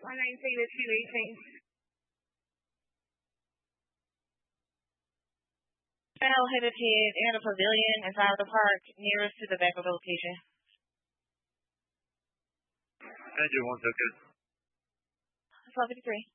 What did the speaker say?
193 to 218. I'll hit it here in a pavilion inside of the park nearest to the back of the location. Engine 1 so good. 1253.